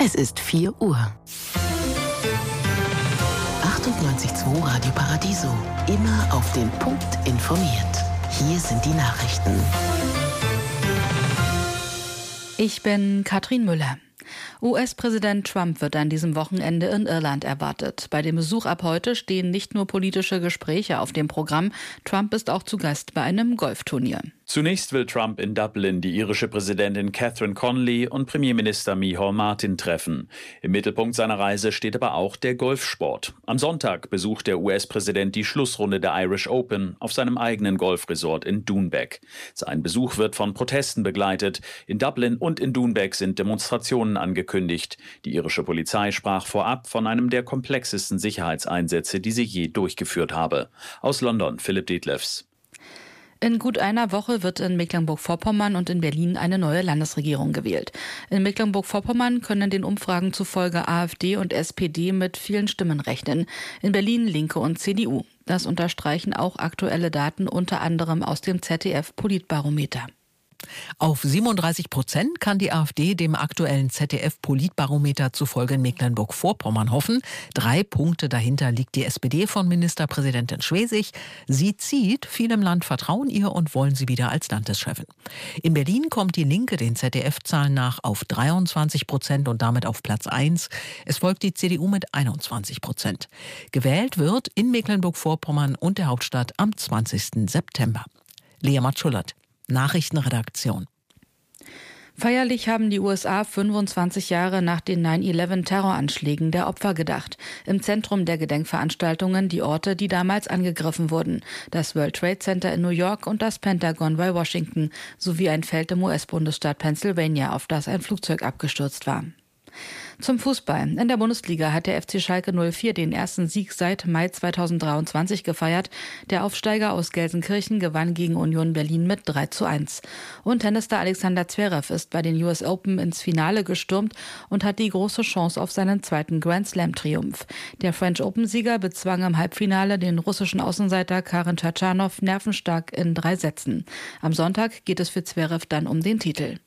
Es ist 4 Uhr. 98.2 Radio Paradiso. Immer auf den Punkt informiert. Hier sind die Nachrichten. Ich bin Katrin Müller. US-Präsident Trump wird an diesem Wochenende in Irland erwartet. Bei dem Besuch ab heute stehen nicht nur politische Gespräche auf dem Programm. Trump ist auch zu Gast bei einem Golfturnier. Zunächst will Trump in Dublin die irische Präsidentin Catherine Connolly und Premierminister Micheál Martin treffen. Im Mittelpunkt seiner Reise steht aber auch der Golfsport. Am Sonntag besucht der US-Präsident die Schlussrunde der Irish Open auf seinem eigenen Golfresort in Doonbeg. Sein Besuch wird von Protesten begleitet. In Dublin und in Doonbeg sind Demonstrationen angekündigt. Die irische Polizei sprach vorab von einem der komplexesten Sicherheitseinsätze, die sie je durchgeführt habe. Aus London, Philipp Detlefs. In gut einer Woche wird in Mecklenburg-Vorpommern und in Berlin eine neue Landesregierung gewählt. In Mecklenburg-Vorpommern können den Umfragen zufolge AfD und SPD mit vielen Stimmen rechnen. In Berlin Linke und CDU. Das unterstreichen auch aktuelle Daten, unter anderem aus dem ZDF-Politbarometer. Auf 37% kann die AfD dem aktuellen ZDF-Politbarometer zufolge in Mecklenburg-Vorpommern hoffen. 3 Punkte dahinter liegt die SPD von Ministerpräsidentin Schwesig. Sie zieht, viele im Land vertrauen ihr und wollen sie wieder als Landeschefin. In Berlin kommt die Linke den ZDF-Zahlen nach auf 23% und damit auf Platz 1. Es folgt die CDU mit 21%. Gewählt wird in Mecklenburg-Vorpommern und der Hauptstadt am 20. September. Lea Matschullert, Nachrichtenredaktion. Feierlich haben die USA 25 Jahre nach den 9/11-Terroranschlägen der Opfer gedacht. Im Zentrum der Gedenkveranstaltungen die Orte, die damals angegriffen wurden. Das World Trade Center in New York und das Pentagon bei Washington, sowie ein Feld im US-Bundesstaat Pennsylvania, auf das ein Flugzeug abgestürzt war. Zum Fußball. In der Bundesliga hat der FC Schalke 04 den ersten Sieg seit Mai 2023 gefeiert. Der Aufsteiger aus Gelsenkirchen gewann gegen Union Berlin mit 3:1. Und Tennisstar Alexander Zverev ist bei den US Open ins Finale gestürmt und hat die große Chance auf seinen zweiten Grand-Slam-Triumph. Der French Open-Sieger bezwang im Halbfinale den russischen Außenseiter Karen Tschatschanow nervenstark in 3 Sätzen. Am Sonntag geht es für Zverev dann um den Titel.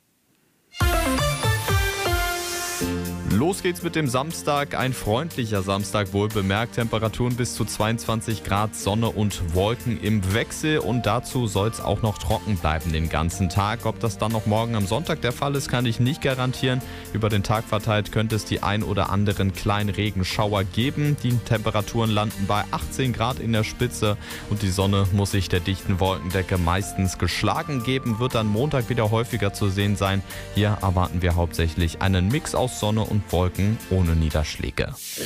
Los geht's mit dem Samstag. Ein freundlicher Samstag, wohl bemerkt. Temperaturen bis zu 22 Grad, Sonne und Wolken im Wechsel. Und dazu soll es auch noch trocken bleiben den ganzen Tag. Ob das dann noch morgen am Sonntag der Fall ist, kann ich nicht garantieren. Über den Tag verteilt könnte es die ein oder anderen kleinen Regenschauer geben. Die Temperaturen landen bei 18 Grad in der Spitze. Und die Sonne muss sich der dichten Wolkendecke meistens geschlagen geben. Wird dann Montag wieder häufiger zu sehen sein. Hier erwarten wir hauptsächlich einen Mix aus Sonne und Wolken ohne Niederschläge.